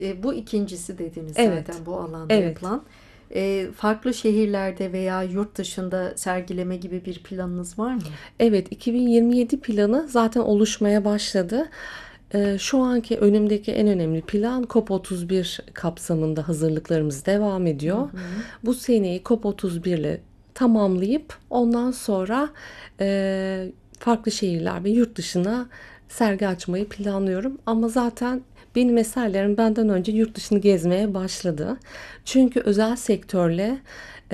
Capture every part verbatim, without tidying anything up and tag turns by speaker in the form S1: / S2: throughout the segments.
S1: E, bu ikincisi dediniz
S2: Evet,
S1: zaten bu alanda
S2: evet.
S1: yapılan. E, farklı şehirlerde veya yurt dışında sergileme gibi bir planınız var mı?
S2: Evet, iki bin yirmi yedi planı zaten oluşmaya başladı. Ee, şu anki önümdeki en önemli plan COP otuz bir kapsamında hazırlıklarımız devam
S1: Hı
S2: ediyor.
S1: hı.
S2: Bu seneyi COP otuz bir ile tamamlayıp ondan sonra e, farklı şehirler ve yurt dışına sergi açmayı planlıyorum. Ama zaten benim eserlerim benden önce yurt dışını gezmeye başladı. Çünkü özel sektörle e,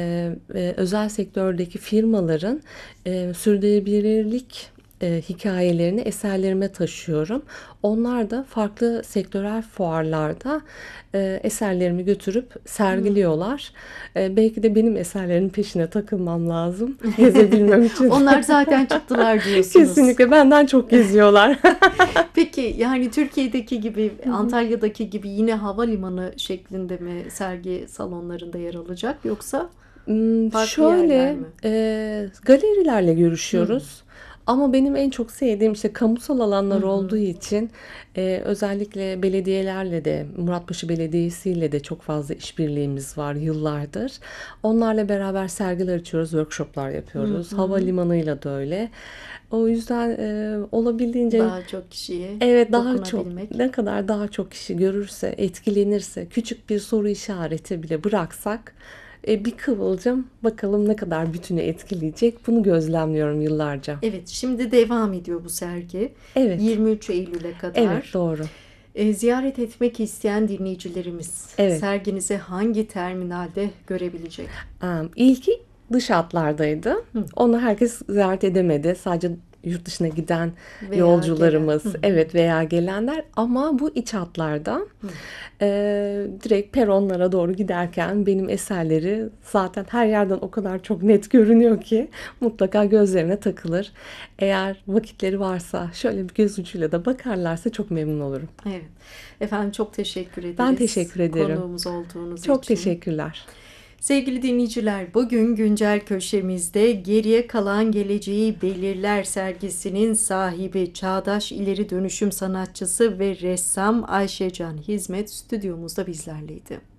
S2: e, özel sektördeki firmaların e, sürdürülebilirlik e, hikayelerini eserlerime taşıyorum. Onlar da farklı sektörel fuarlarda e, eserlerimi götürüp
S1: Hmm.
S2: sergiliyorlar. E, belki de benim eserlerin peşine takılmam lazım gezebilmem için.
S1: Onlar zaten çıktılar diyorsunuz.
S2: Kesinlikle benden çok geziyorlar.
S1: Peki yani Türkiye'deki gibi, Antalya'daki gibi yine havalimanı şeklinde mi sergi salonlarında yer alacak yoksa
S2: Hmm,
S1: farklı yerler
S2: Şöyle
S1: mi?
S2: e, galerilerle
S1: Hmm.
S2: görüşüyoruz. Ama benim en çok sevdiğim işte kamusal
S1: Hı
S2: alanlar olduğu
S1: hı.
S2: için e, özellikle belediyelerle de Muratpaşa Belediyesi ile de çok fazla işbirliğimiz var yıllardır. Onlarla beraber sergiler açıyoruz, workshoplar
S1: Hı
S2: yapıyoruz.
S1: hı.
S2: Havalimanıyla da öyle. O yüzden e, olabildiğince
S1: Daha çok kişiye
S2: evet daha çok
S1: dokunabilmek.
S2: ne kadar daha çok kişi görürse, etkilenirse, küçük bir soru işareti bile bıraksak e, bir kıvılcım bakalım ne kadar bütünü etkileyecek. Bunu gözlemliyorum yıllarca.
S1: Evet, şimdi devam ediyor bu sergi.
S2: Evet,
S1: yirmi üç Eylül'e
S2: evet
S1: kadar.
S2: doğru.
S1: E, ziyaret etmek isteyen dinleyicilerimiz
S2: Evet.
S1: serginizi hangi terminalde görebilecek?
S2: Em, İlki dış hatlardaydı.
S1: Hı.
S2: Onu herkes ziyaret edemedi. Sadece yurt dışına giden
S1: Veya gelen.
S2: yolcularımız,
S1: Hı hı.
S2: evet veya gelenler. Ama bu iç hatlarda
S1: Hı.
S2: e, direkt peronlara doğru giderken benim eserleri zaten her yerden o kadar çok net görünüyor ki mutlaka gözlerine takılır. Eğer vakitleri varsa şöyle bir göz ucuyla da bakarlarsa çok memnun olurum.
S1: Evet. Efendim çok teşekkür
S2: Ben
S1: ederiz
S2: teşekkür ederim.
S1: konuğumuz olduğunuz
S2: Çok
S1: için.
S2: teşekkürler.
S1: Sevgili dinleyiciler, bugün güncel köşemizde Geriye Kalan Geleceği Belirler sergisinin sahibi, çağdaş ileri dönüşüm sanatçısı ve ressam Ayşe Can Hizmet stüdyomuzda bizlerleydi.